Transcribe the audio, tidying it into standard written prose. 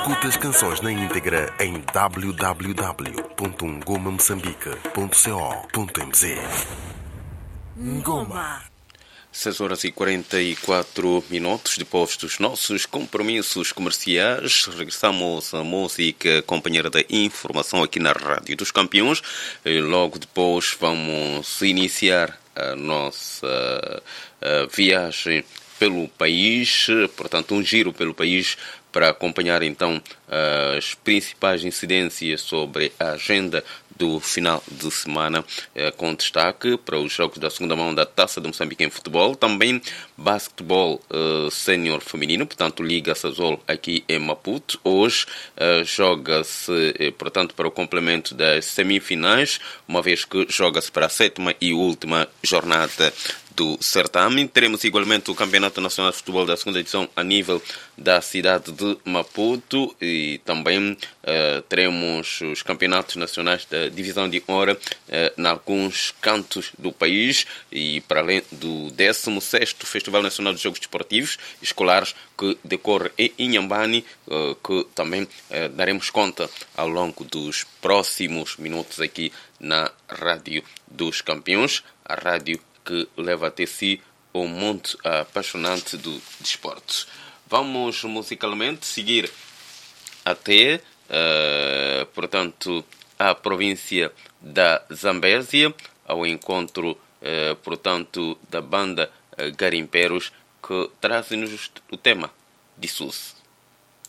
Escuta as canções na íntegra em www.ngomamoçambique.co.mz. Ngoma. 6 horas e 44 minutos depois dos nossos compromissos comerciais. Regressamos à música companheira da informação aqui na Rádio dos Campeões. E logo depois vamos iniciar a nossa viagem pelo país, portanto um giro pelo país para acompanhar então as principais incidências sobre a agenda do final de semana, com destaque para os jogos da segunda mão da Taça de Moçambique em futebol, também basquetebol sénior feminino, portanto Liga Sazol aqui em Maputo. Hoje joga-se, portanto, para o complemento das semifinais, uma vez que joga-se para a 7ª e última jornada do certame. Teremos igualmente o Campeonato Nacional de Futebol da segunda edição a nível da cidade de Maputo e também teremos os campeonatos nacionais da divisão de honra em alguns cantos do país e para além do 16º Festival Nacional de Jogos Desportivos Escolares que decorre em Inhambane, que também daremos conta ao longo dos próximos minutos aqui na Rádio dos Campeões, a rádio que leva até si o mundo apaixonante do desporto. Vamos musicalmente seguir até, portanto, a província da Zambésia, ao encontro, portanto, da banda Garimpeiros, que trazem-nos o tema de Sus.